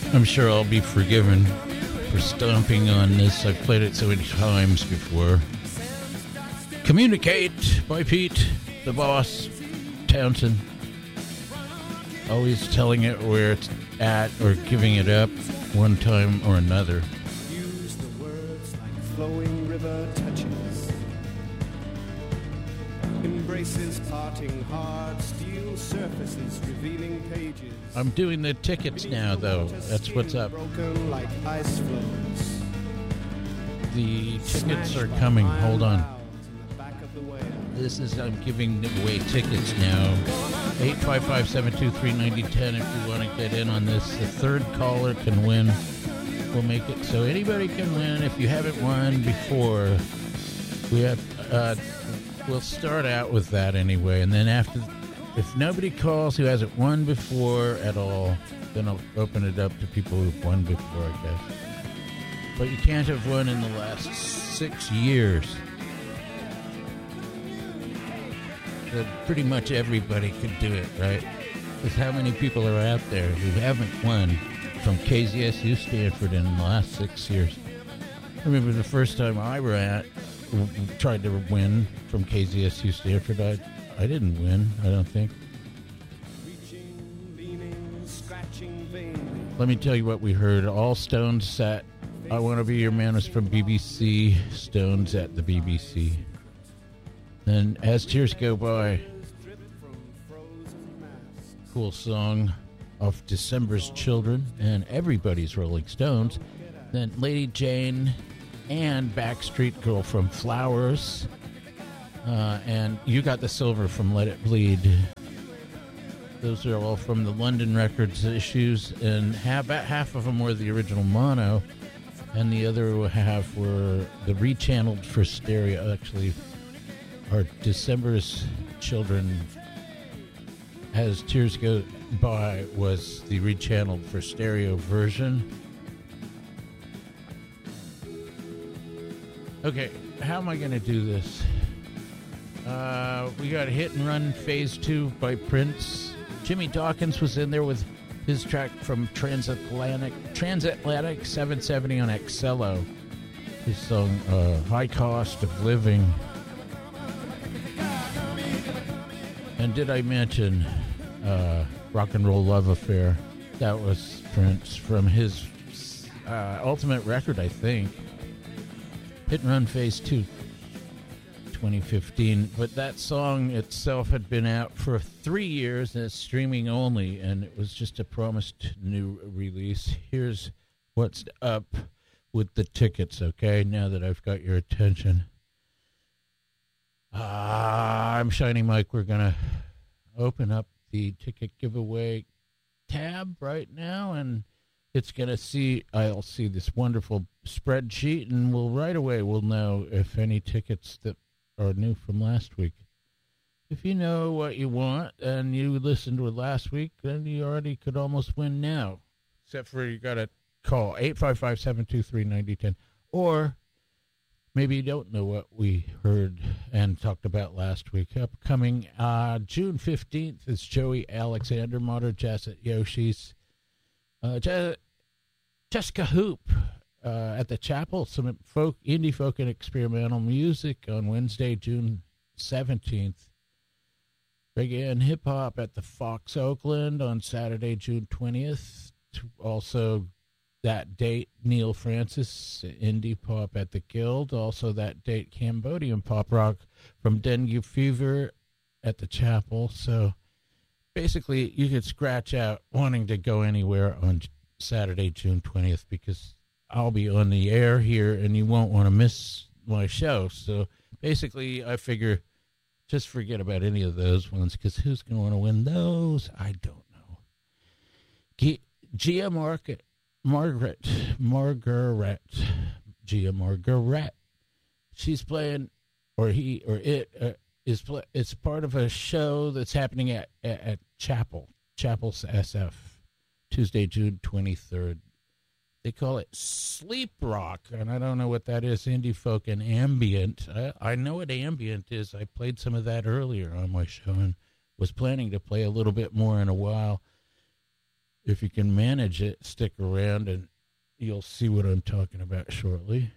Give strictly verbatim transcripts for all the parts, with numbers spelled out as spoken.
I'm sure I'll be forgiven for stomping on this. I've played it so many times before. Communicate by Pete, the boss, Townsend. Always telling it where it's at or giving it up one time or another. Use the words like flowing river touches. Embraces parting hard, steel surfaces revealing pages. I'm doing the tickets now, though. That's what's up. Broken like ice floes. The tickets are coming. Hold on. This is, I'm giving away tickets now. eight five five, seven two three, nine zero one zero if you want to get in on this. The third caller can win. We'll make it so anybody can win. If you haven't won before, we have, uh, we'll start out with that anyway. And then after, if nobody calls who hasn't won before at all, then I'll open it up to people who've won before, I guess. But you can't have won in the last six years. So pretty much everybody could do it, right? Because how many people are out there who haven't won from K Z S U Stanford in the last six years? I remember the first time I ran, tried to win from K Z S U Stanford. I, I didn't win, I don't think. Let me tell you what we heard. All Stones set. I Want to Be Your Man was from B B C. Stones at the B B C. Then As Tears Go By, cool song of December's Children and Everybody's Rolling Stones. Then Lady Jane and Backstreet Girl from Flowers. Uh, and You Got the Silver from Let It Bleed. Those are all from the London Records issues, and half, about half of them were the original mono, and the other half were the rechanneled for stereo, actually. Our December's Children, As Tears Go By, was the rechanneled for stereo version. Okay, how am I going to do this? Uh, we got Hit and Run Phase two by Prince. Jimmy Dawkins was in there with his track from Transatlantic Transatlantic seven seventy on Excello. His song, uh, High Cost of Living. And did I mention uh, Rock and Roll Love Affair? That was Prince from his uh, ultimate record, I think. Hit and Run Phase two, twenty fifteen. But that song itself had been out for three years and it's streaming only, and it was just a promised new release. Here's what's up with the tickets, okay, now that I've got your attention. Uh, I'm Shiny Mike. We're going to open up the ticket giveaway tab right now, and it's going to see, I'll see this wonderful spreadsheet, and we'll right away we'll know if any tickets that are new from last week. If you know what you want and you listened to it last week, then you already could almost win now, except for you got to call eight five five, seven two three, nine zero one zero, or maybe you don't know what we heard and talked about last week. Upcoming uh, June fifteenth is Joey Alexander, Modern Jazz at Yoshi's. Uh, Je- Jessica Hoop uh, at the Chapel, some folk, indie folk and experimental music on Wednesday, June seventeenth. Reggae and hip-hop at the Fox Oakland on Saturday, June twentieth. Also, that date, Neil Francis, indie pop at the Guild. Also that date, Cambodian pop rock from Dengue Fever at the Chapel. So basically, you could scratch out wanting to go anywhere on Saturday, June twentieth, because I'll be on the air here and you won't want to miss my show. So basically, I figure just forget about any of those ones, because who's going to want to win those? I don't know. G- Gia Market. Margaret, Margaret, Gia Margaret. She's playing, or he, or it uh, is. Play, it's part of a show that's happening at, at at Chapel, Chapel's S F, Tuesday, June twenty-third. They call it sleep rock, and I don't know what that is. Indie folk and ambient. I, I know what ambient is. I played some of that earlier on my show and was planning to play a little bit more in a while. If you can manage it, stick around and you'll see what I'm talking about shortly.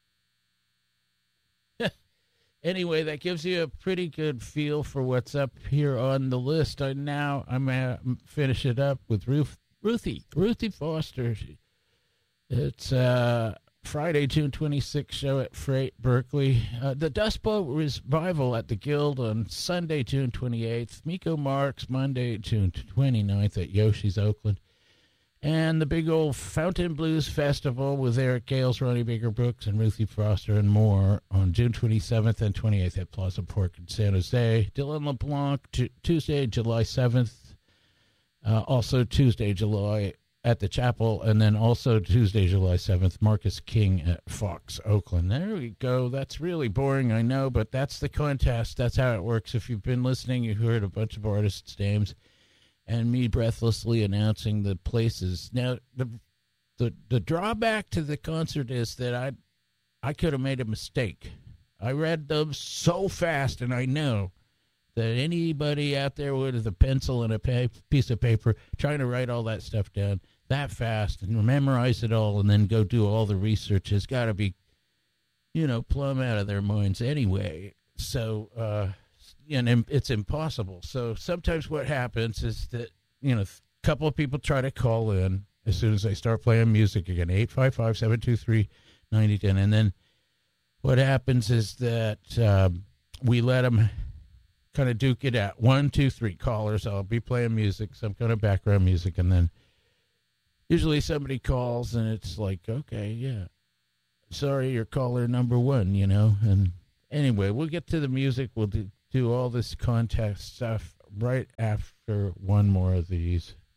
Anyway, that gives you a pretty good feel for what's up here on the list. I now I'm uh, finish it up with Ruth, Ruthie Ruthie Foster. It's uh, Friday, June twenty-sixth show at Freight Berkeley. Uh, the Dust Bowl Revival at the Guild on Sunday, June twenty-eighth. Miko Marks Monday, June twenty-ninth at Yoshi's Oakland. And the big old Fountain Blues Festival with Eric Gales, Ronnie Baker Brooks, and Ruthie Foster and more on June twenty-seventh and twenty-eighth at Plaza Park in San Jose. Dylan LeBlanc, t- Tuesday, July seventh. Uh, also Tuesday, July at the Chapel. And then also Tuesday, July seventh, Marcus King at Fox, Oakland. There we go. That's really boring, I know, but that's the contest. That's how it works. If you've been listening, you heard a bunch of artists' names and me breathlessly announcing the places. Now, the the the drawback to the concert is that I I could have made a mistake. I read them so fast, and I know that anybody out there with a pencil and a pa- piece of paper trying to write all that stuff down that fast and memorize it all and then go do all the research has got to be, you know, plumb out of their minds anyway. So, uh, and it's impossible. So sometimes what happens is that, you know, a couple of people try to call in as soon as they start playing music again, eight five five, seven two three, nine zero one zero. And then what happens is that um, we let them kind of duke it out. One, two, three callers. I'll be playing music, some kind of background music. And then usually somebody calls and it's like, okay, yeah, sorry, you're caller number one, you know. And anyway, we'll get to the music. We'll do do all this contest stuff right after one more of these.